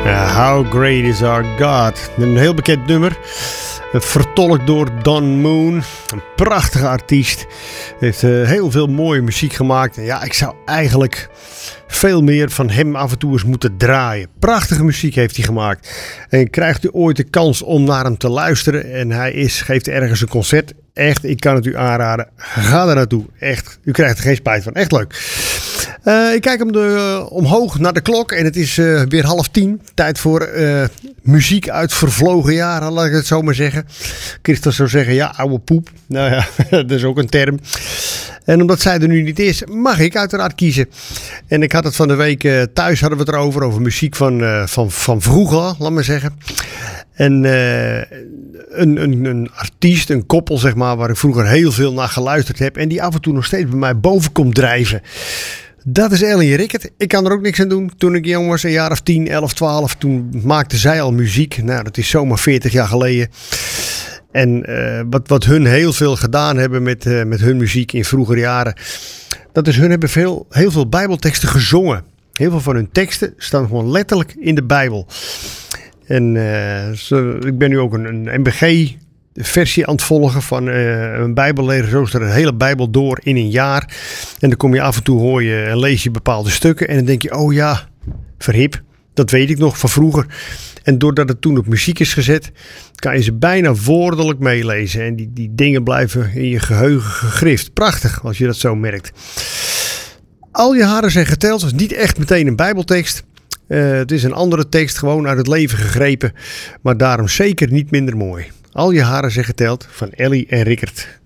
How Great Is Our God. Een heel bekend nummer. Vertolkt door Don Moen. Een prachtige artiest. Heeft heel veel mooie muziek gemaakt. En ja, ik zou eigenlijk veel meer van hem af en toe eens moeten draaien. Prachtige muziek heeft hij gemaakt. En krijgt u ooit de kans om naar hem te luisteren. En hij geeft ergens een concert. Echt, ik kan het u aanraden. Ga er naartoe. Echt, u krijgt er geen spijt van. Echt leuk. Ik kijk omhoog naar de klok en het is weer 9:30. Tijd voor muziek uit vervlogen jaren, laat ik het zo maar zeggen. Christus zou zeggen, ja, oude poep. Nou ja, dat is ook een term. En omdat zij er nu niet is, mag ik uiteraard kiezen. En ik had het van de week thuis, hadden we het erover, over muziek van vroeger, laat maar zeggen. En een artiest, een koppel zeg maar, waar ik vroeger heel veel naar geluisterd heb. En die af en toe nog steeds bij mij boven komt drijven. Dat is Ellie Rickert. Ik kan er ook niks aan doen. Toen ik jong was, een jaar of 10, 11, 12, toen maakte zij al muziek. Nou, dat is zomaar 40 jaar geleden. En wat hun heel veel gedaan hebben met hun muziek in vroegere jaren. Dat is, hun hebben heel veel bijbelteksten gezongen. Heel veel van hun teksten staan gewoon letterlijk in de Bijbel. En ik ben nu ook een MBG versie aan het volgen van een bijbellezer. Zo is er een hele Bijbel door in een jaar. En dan kom je af en toe, hoor je en lees je bepaalde stukken. En dan denk je, oh ja, verhip. Dat weet ik nog van vroeger. En doordat het toen op muziek is gezet, kan je ze bijna woordelijk meelezen. En die dingen blijven in je geheugen gegrift. Prachtig, als je dat zo merkt. Al je haren zijn geteld. Dat is niet echt meteen een bijbeltekst. Het is een andere tekst, gewoon uit het leven gegrepen. Maar daarom zeker niet minder mooi. Al je haren zijn geteld van Ellie en Rickert.